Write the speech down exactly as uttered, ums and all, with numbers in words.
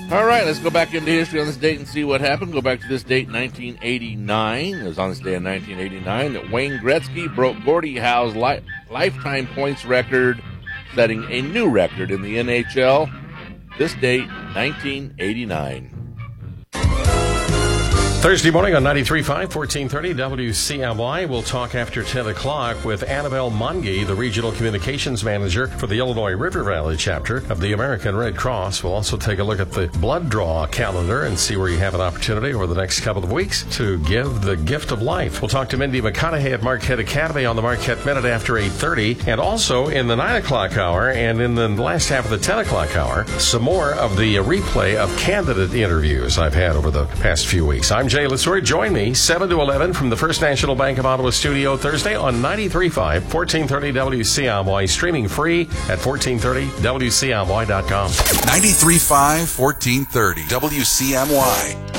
All right, let's go back into history on this date and see what happened. Go back to this date, nineteen eighty-nine. It was on this day in nineteen eighty-nine that Wayne Gretzky broke Gordie Howe's li- lifetime points record, setting a new record in the N H L. This date, nineteen eighty-nine. Thursday morning on ninety-three point five, fourteen thirty W C M Y. We'll talk after ten o'clock with Annabelle Mungy, the Regional Communications Manager for the Illinois River Valley chapter of the American Red Cross. We'll also take a look at the blood draw calendar and see where you have an opportunity over the next couple of weeks to give the gift of life. We'll talk to Mindy McConaughey at Marquette Academy on the Marquette Minute after eight thirty, and also in the nine o'clock hour and in the last half of the ten o'clock hour, some more of the replay of candidate interviews I've had over the past few weeks. I'm Jay Lesur. Join me seven to eleven from the First National Bank of Ottawa studio Thursday on ninety-three point five, fourteen thirty W C M Y, streaming free at fourteen thirty W C M Y dot com. ninety-three point five, fourteen thirty W C M Y.